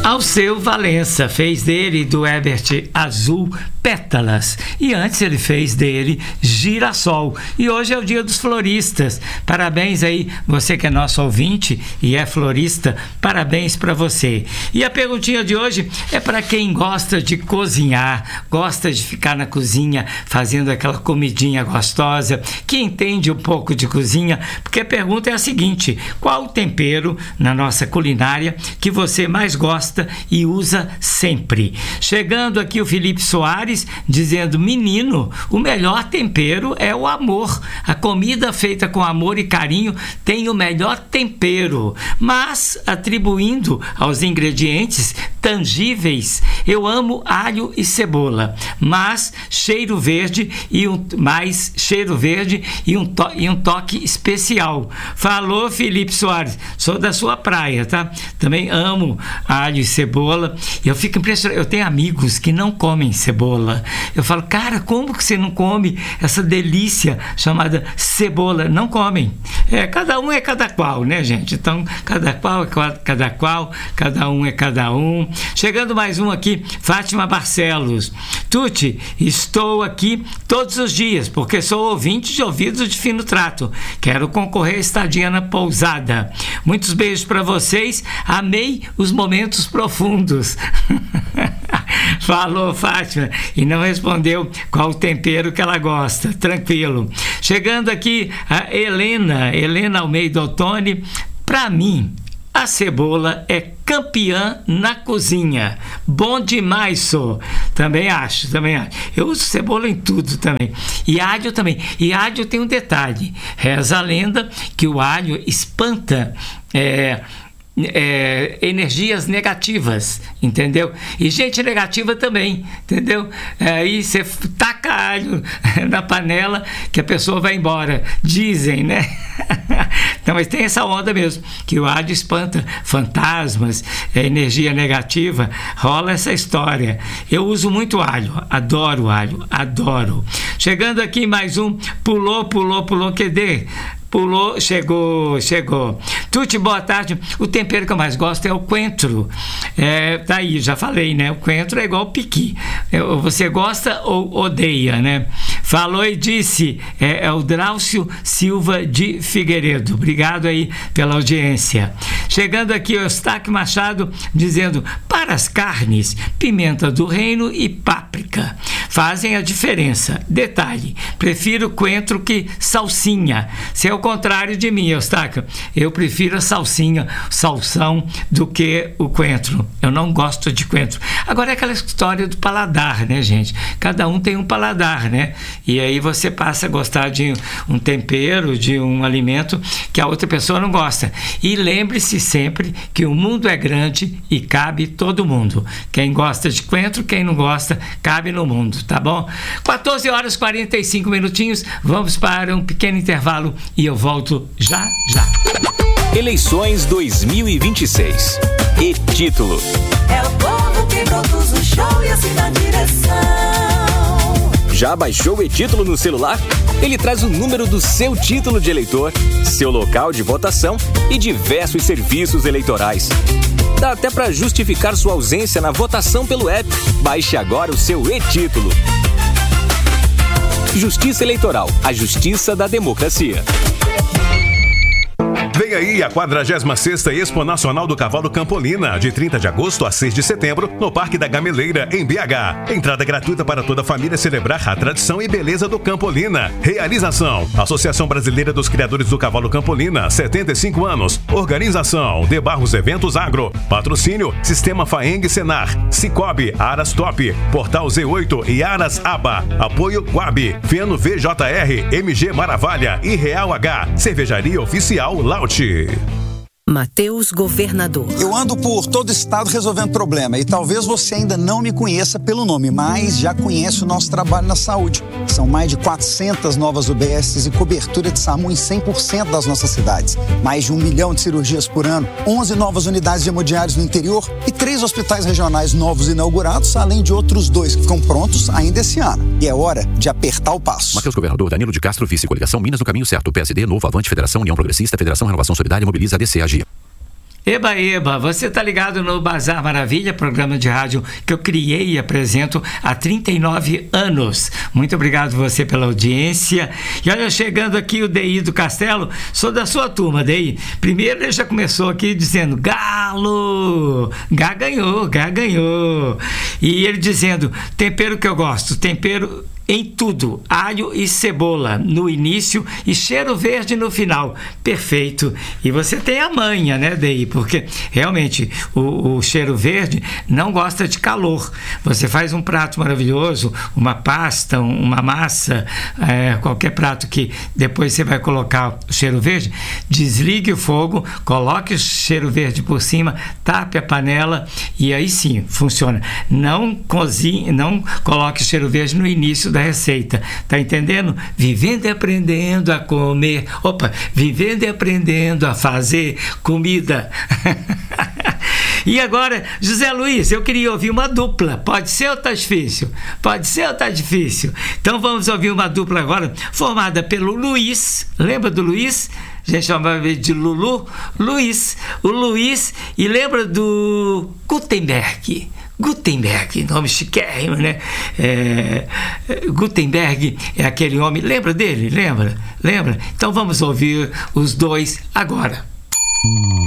Alceu Valença fez dele, do Herbert Azul, Pétalas. E antes ele fez dele Girassol. E hoje é o dia dos floristas. Parabéns aí, você que é nosso ouvinte e é florista, parabéns para você. E a perguntinha de hoje é para quem gosta de cozinhar, gosta de ficar na cozinha fazendo aquela comidinha gostosa, que entende um pouco de cozinha, porque a pergunta é a seguinte: qual o tempero na nossa culinária que você mais gosta e usa sempre? Chegando aqui o Felipe Soares dizendo: menino, o melhor tempero é o amor. A comida feita com amor e carinho tem o melhor tempero. Mas, atribuindo aos ingredientes tangíveis, eu amo alho e cebola, mas cheiro verde e um toque especial. Falou, Felipe Soares, sou da sua praia, tá? Também amo alho e cebola. Eu fico impressionado, eu tenho amigos que não comem cebola. Eu falo: cara, como que você não come essa delícia chamada cebola? Não comem. Cada um é cada qual, né, gente? Então, cada qual é cada qual, cada um é cada um. Chegando mais um aqui, Fátima Barcelos. Tuti, estou aqui todos os dias, porque sou ouvinte de Ouvidos de Fino Trato. Quero concorrer à estadia na pousada. Muitos beijos para vocês. Amei os momentos profundos. Falou, Fátima, e não respondeu qual o tempero que ela gosta. Tranquilo. Chegando aqui a Helena Almeida Ottoni. Para mim, a cebola é campeã na cozinha. Bom demais, sou. Também acho. Eu uso cebola em tudo também. E alho também. E alho tem um detalhe. Reza a lenda que o alho espanta energias negativas, entendeu? E gente negativa também, entendeu? Aí você taca alho na panela que a pessoa vai embora, dizem, né? Então, mas tem essa onda mesmo, que o alho espanta fantasmas, energia negativa, rola essa história. Eu uso muito alho, adoro alho, adoro. Chegando aqui mais um, pulou, QD. Pulou, chegou. Tuti, boa tarde. O tempero que eu mais gosto é o coentro. Tá aí, já falei, né? O coentro é igual o piqui. Você gosta ou odeia, né? Falou e disse, é o Dráucio Silva de Figueiredo. Obrigado aí pela audiência. Chegando aqui o Eustáquio Machado dizendo: para as carnes, pimenta do reino e páprica fazem a diferença. Detalhe, prefiro coentro que salsinha. Se é o contrário de mim, Eustáquio, eu prefiro a salsão do que o coentro. Eu não gosto de coentro. Agora é aquela história do paladar, né, gente? Cada um tem um paladar, né? E aí você passa a gostar de um tempero, de um alimento que a outra pessoa não gosta. E lembre-se sempre que o mundo é grande e cabe todo mundo. Quem gosta de coentro, quem não gosta, cabe no mundo, tá bom? 14 horas e 45 minutinhos, vamos para um pequeno intervalo e eu volto já. Eleições 2026. E título: é o povo que produz o show e assim na direção. Já baixou o e-título no celular? Ele traz o número do seu título de eleitor, seu local de votação e diversos serviços eleitorais. Dá até para justificar sua ausência na votação pelo app. Baixe agora o seu e-título. Justiça Eleitoral, a justiça da democracia. Vem aí a 46ª Expo Nacional do Cavalo Campolina, de 30 de agosto a 6 de setembro, no Parque da Gameleira, em BH. Entrada gratuita para toda a família celebrar a tradição e beleza do Campolina. Realização: Associação Brasileira dos Criadores do Cavalo Campolina, 75 anos. Organização: De Barros Eventos Agro. Patrocínio: Sistema Faeng Senar, Cicobi, Aras Top, Portal Z8 e Aras Aba. Apoio Quab, Feno VJR, MG Maravalha e Real H. Cervejaria Oficial Laut. Matheus Governador. Eu ando por todo o estado resolvendo problema e talvez você ainda não me conheça pelo nome, mas já conhece o nosso trabalho na saúde. São mais de 400 novas UBSs e cobertura de SAMU em 100% das nossas cidades. Mais de 1 milhão de cirurgias por ano, 11 novas unidades de hemodiários no interior e 3 hospitais regionais novos inaugurados, além de outros 2 que ficam prontos ainda esse ano. E é hora de apertar o passo. Matheus Governador, Danilo de Castro, Vice-Coligação Minas no Caminho Certo, PSD, Novo, Avante, Federação, União Progressista, Federação Renovação Solidária, Mobiliza, ADC, AGI. Eba, eba, você tá ligado no Bazar Maravilha, programa de rádio que eu criei e apresento há 39 anos. Muito obrigado você pela audiência. E olha, chegando aqui o Deí do Castelo, sou da sua turma, Deí. Primeiro ele já começou aqui dizendo, Galo, Gá ganhou. E ele dizendo, tempero que eu gosto, tempero em tudo, alho e cebola no início e cheiro verde no final. Perfeito. E você tem a manha, né, Deí? Porque realmente o cheiro verde não gosta de calor. Você faz um prato maravilhoso, uma pasta, uma massa, qualquer prato que depois você vai colocar o cheiro verde, desligue o fogo, coloque o cheiro verde por cima, tape a panela e aí sim, funciona. Não cozinhe, não coloque o cheiro verde no início da receita, tá entendendo? Vivendo e aprendendo a comer, vivendo e aprendendo a fazer comida. E agora, José Luiz, eu queria ouvir uma dupla, pode ser ou tá difícil? Pode ser ou tá difícil? Então vamos ouvir uma dupla agora, formada pelo Luiz, lembra do Luiz? A gente chamava de Lulu, Luiz, o Luiz, e lembra do Gutenberg, nome chiquérrimo, né? Gutenberg é aquele homem, lembra dele? Lembra? Então vamos ouvir os dois agora.